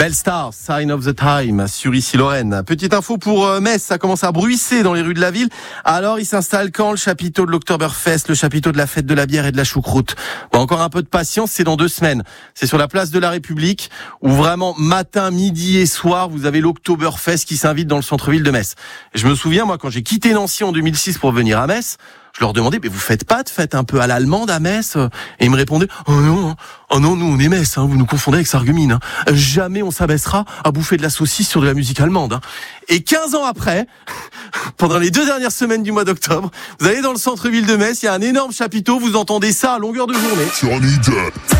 Belle Star, Sign of the Time, sur Ici Lorraine. Petite info pour Metz, ça commence à bruisser dans les rues de la ville. Alors, il s'installe quand le chapiteau de l'Oktoberfest, le chapiteau de la fête de la bière et de la choucroute? Bon, encore un peu de patience, c'est dans 2 semaines. C'est sur la place de la République, où vraiment matin, midi et soir, vous avez l'Oktoberfest qui s'invite dans le centre-ville de Metz. Et je me souviens, moi, quand j'ai quitté Nancy en 2006 pour venir à Metz, je leur demandais, mais vous faites pas de fête un peu à l'allemande à Metz? Et ils me répondaient, oh non, nous on est Metz, vous nous confondez avec Sarreguemines. Jamais on s'abaissera à bouffer de la saucisse sur de la musique allemande. Et 15 ans après, pendant les 2 dernières semaines du mois d'octobre, vous allez dans le centre-ville de Metz, il y a un énorme chapiteau, vous entendez ça à longueur de journée.